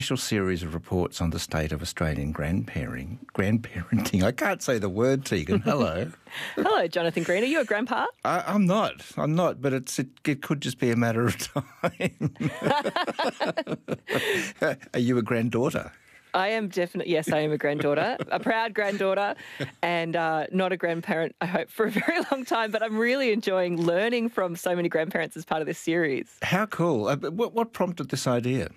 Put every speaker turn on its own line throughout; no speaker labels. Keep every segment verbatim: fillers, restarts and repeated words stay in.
Special series of reports on the state of Australian grandparenting. Grandparenting. I can't say the word, Tegan. Hello.
Hello, Jonathan Green. Are you a grandpa?
I, I'm not. I'm not, but it's it, it could just be a matter of time. Are you a granddaughter?
I am definitely, yes, I am a granddaughter, a proud granddaughter, and uh, not a grandparent, I hope, for a very long time. But I'm really enjoying learning from so many grandparents as part of this series.
How cool. Uh, what, what prompted this idea?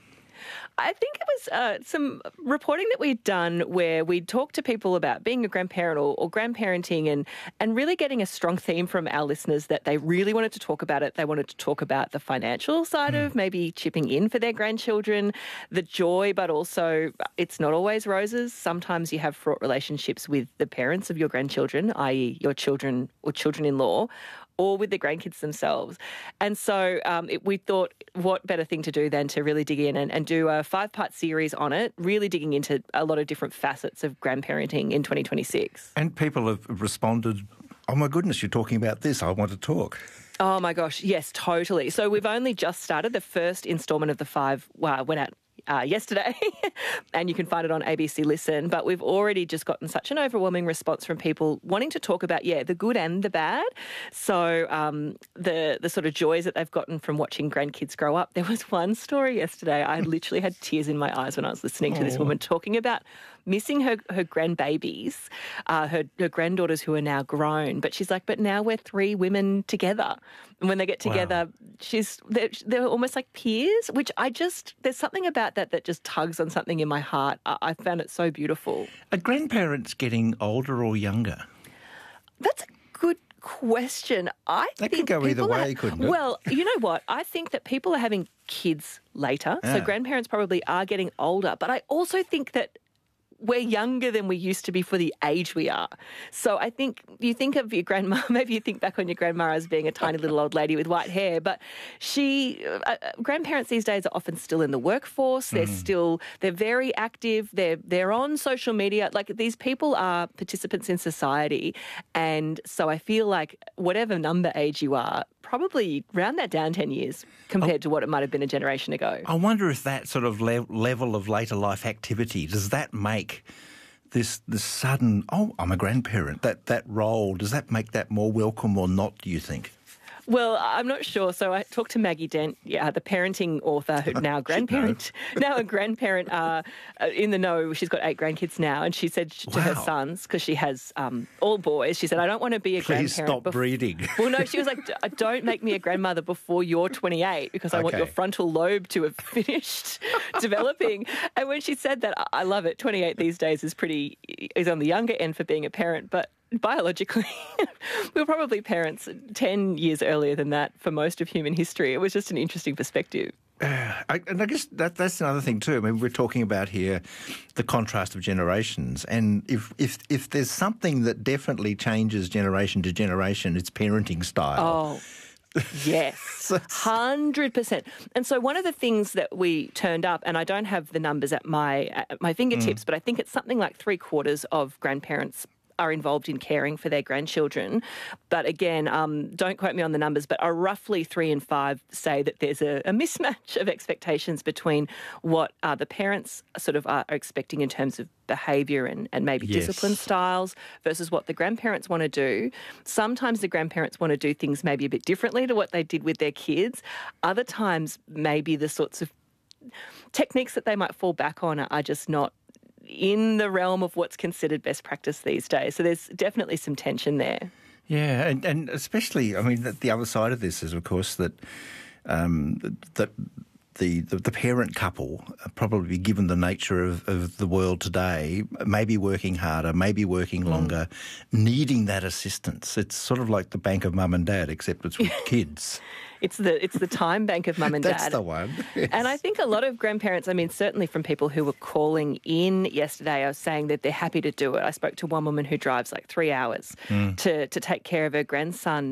I think it was uh, some reporting that we'd done where we'd talked to people about being a grandparent or, or grandparenting and, and really getting a strong theme from our listeners that they really wanted to talk about it. They wanted to talk about the financial side mm. of maybe chipping in for their grandchildren, the joy, but also it's not always roses. Sometimes you have fraught relationships with the parents of your grandchildren, that is your children or children-in-law, or with the grandkids themselves. And so um, it, we thought, what better thing to do than to really dig in and, and do a five-part series on it, really digging into a lot of different facets of grandparenting in twenty twenty-six.
And people have responded, oh my goodness, you're talking about this, I want to talk.
Oh my gosh, yes, totally. So we've only just started. The first instalment of the five well, went out Uh, yesterday, and you can find it on A B C Listen. But we've already just gotten such an overwhelming response from people wanting to talk about, yeah, the good and the bad. So um, the the sort of joys that they've gotten from watching grandkids grow up. There was one story yesterday. I literally had tears in my eyes when I was listening to this woman talking about missing her, her grandbabies, uh, her, her granddaughters who are now grown. But she's like, but now we're three women together. And when they get together, wow. she's they're, they're almost like peers, which I just, there's something about that that just tugs on something in my heart. I, I found it so beautiful.
Are grandparents getting older or younger?
That's a good question. I
that
think
could go either way,
are,
couldn't it?
Well, you know what? I think that people are having kids later.
Ah.
So grandparents probably are getting older. But I also think that we're younger than we used to be for the age we are. So I think you think of your grandma, maybe you think back on your grandma as being a tiny little old lady with white hair, but she, uh, grandparents these days are often still in the workforce. They're mm. still, they're very active. They're, they're on social media. Like these people are participants in society. And so I feel like whatever number age you are, probably round that down ten years compared oh, to what it might have been a generation ago.
I wonder if that sort of le- level of later life activity, does that make this this sudden, oh, I'm a grandparent, that, that role, does that make that more welcome or not, do you think?
Well, I'm not sure. So I talked to Maggie Dent, yeah, the parenting author, who now grandparent, now a grandparent uh, in the know. She's got eight grandkids now, and she said to wow. her sons, because she has um, all boys, she said, I don't want to be a
Please
grandparent.
Please stop
bef-.
breeding.
Well, no, she was like, don't make me a grandmother before you're twenty-eight because I okay. want your frontal lobe to have finished developing. And when she said that, I love it. twenty-eight these days is pretty, is on the younger end for being a parent, but biologically, we were probably parents ten years earlier than that for most of human history. It was just an interesting perspective.
Uh, I, and I guess that, that's another thing too. I mean, we're talking about here the contrast of generations, and if if if there's something that definitely changes generation to generation, it's parenting style.
Oh. Yes, one hundred percent. And so one of the things that we turned up, and I don't have the numbers at my at my fingertips, mm. but I think it's something like three quarters of grandparents are involved in caring for their grandchildren. But again, um, don't quote me on the numbers, but are roughly three in five say that there's a, a mismatch of expectations between what uh, the parents sort of are expecting in terms of behaviour and, and maybe
yes.
discipline styles versus what the grandparents want to do. Sometimes the grandparents want to do things maybe a bit differently to what they did with their kids. Other times, maybe the sorts of techniques that they might fall back on are, are just not in the realm of what's considered best practice these days. So there's definitely some tension there.
Yeah, and, and especially, I mean, the, the other side of this is, of course, that um, that the, the the parent couple, probably given the nature of, of the world today, maybe working harder, maybe working longer, mm. needing that assistance. It's sort of like the bank of mum and dad, except it's with kids.
It's the it's the time bank of mum and dad.
That's the one. Yes.
And I think a lot of grandparents, I mean, certainly from people who were calling in yesterday, are saying that they're happy to do it. I spoke to one woman who drives like three hours mm. to, to take care of her grandson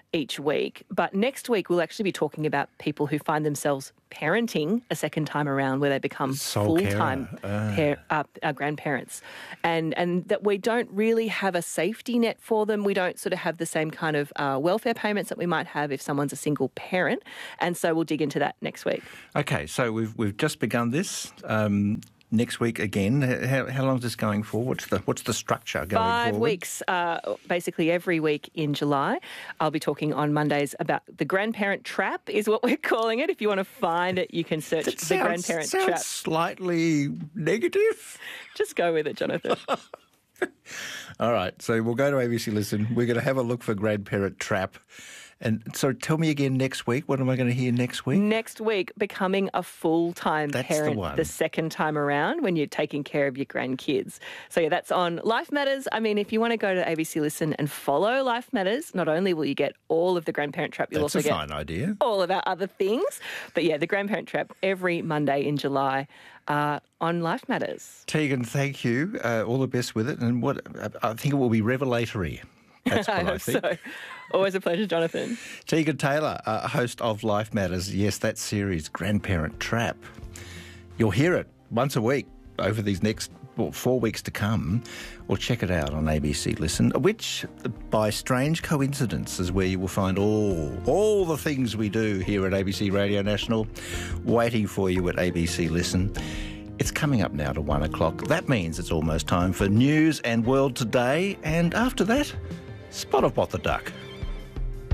each week. But next week, we'll actually be talking about people who find themselves parenting a second time around, where they become
Sole
full-time
carer.
par- uh, uh, grandparents. And, and that we don't really have a safety net for them. We don't sort of have the same kind of uh, welfare payments that we might have if someone's a single parent. And so we'll dig into that next week.
Okay, so we've we've just begun this. Um, next week again. How, how long is this going for? What's the what's the structure going
Five
forward?
weeks, uh, basically every week in July. I'll be talking on Mondays about the grandparent trap, is what we're calling it. If you want to find it, you can search
That
the
sounds,
grandparent
sounds
trap.
slightly negative.
Just go with it, Jonathan.
All right, so we'll go to A B C Listen. We're going to have a look for grandparent trap. And so tell me again next week, what am I going to hear next week?
Next week, becoming a full-time
That's the
parent
one.
the second time around when you're taking care of your grandkids. So, yeah, that's on Life Matters. I mean, if you want to go to A B C Listen and follow Life Matters, not only will you get all of the grandparent trap, you'll
That's
also
a
get
fine idea.
all of our other things. But, yeah, the grandparent trap every Monday in July uh, on Life Matters.
Tegan, thank you. Uh, all the best with it. And what I think it will be revelatory. That's what
I
I,
hope
think.
so. Always a pleasure, Jonathan.
Tegan Taylor, uh, host of Life Matters. Yes, that series, Grandparent Trap. You'll hear it once a week over these next well, four weeks to come, or check it out on A B C Listen, which, by strange coincidence, is where you will find all, all the things we do here at A B C Radio National waiting for you at A B C Listen. It's coming up now to one o'clock. That means it's almost time for News and World Today, and after that, Spot of What the Duck.